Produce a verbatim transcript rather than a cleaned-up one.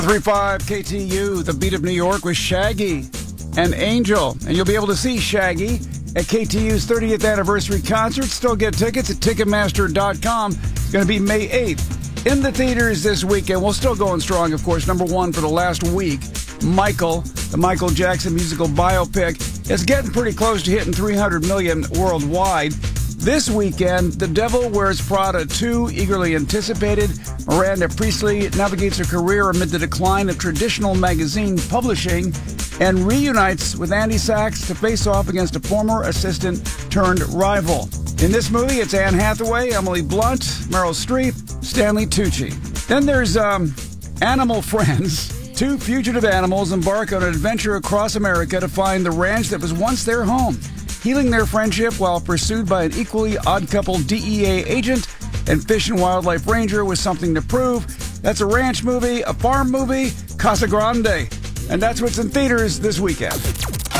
three five K T U, The Beat of New York with Shaggy and Angel. And you'll be able to see Shaggy at K T U's thirtieth anniversary concert. Still get tickets at Ticketmaster dot com. It's going to be May eighth. In the theaters this weekend, we're still going strong, of course. Number one for the last week, Michael, the Michael Jackson musical biopic, is getting pretty close to hitting three hundred million worldwide. This weekend, The Devil Wears Prada two, eagerly anticipated. Miranda Priestley navigates her career amid the decline of traditional magazine publishing and reunites with Andy Sachs to face off against a former assistant turned rival. In this movie, it's Anne Hathaway, Emily Blunt, Meryl Streep, Stanley Tucci. Then there's um, Animal Friends. Two fugitive animals embark on an adventure across America to find the ranch that was once their home, healing their friendship while pursued by an equally odd couple D E A agent and Fish and Wildlife Ranger with something to prove. That's a ranch movie, a farm movie, Casa Grande. And that's what's in theaters this weekend.